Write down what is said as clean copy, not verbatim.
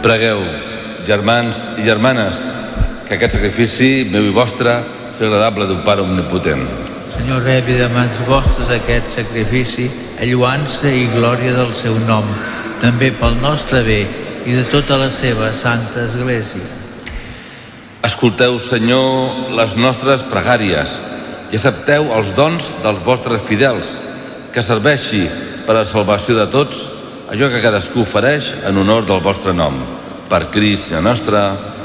Pregueu, germans i germanes, que aquest sacrifici meu i vostre sigui agradable d'un Pare omnipotent. Senyor, rebi de mans vostres aquest sacrifici, a lloança i glòria del seu nom, també pel nostre bé i de tota la seva santa Església. Escolteu, Senyor, les nostres pregàries i accepteu els dons dels vostres fidels, que serveixi per a la salvació de tots allò que cadascú ofereix en honor del vostre nom. Per Crist, Senyor nostre.